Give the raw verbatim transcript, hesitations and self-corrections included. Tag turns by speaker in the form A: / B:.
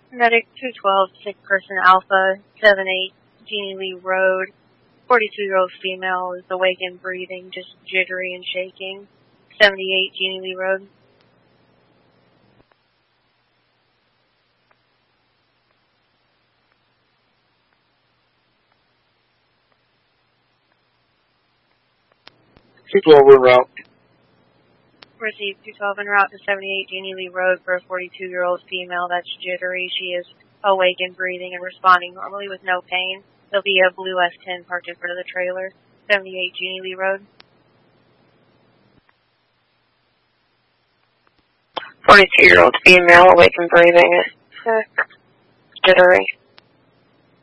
A: Medic two twelve, sick person Alpha, seven eight, Jeannie Lee Road. forty-two-year-old female is awake and breathing, just jittery and shaking. seventy-eight, Jeannie Lee Road.
B: two twelve en route.
A: Received two twelve en route to seventy-eight Jeannie Lee Road for a forty-two-year-old female that's jittery. She is awake and breathing and responding normally with no pain. There'll be a blue S ten parked in front of the trailer. seventy-eight Jeannie Lee Road.
C: forty-two-year-old female awake and breathing, sick, jittery.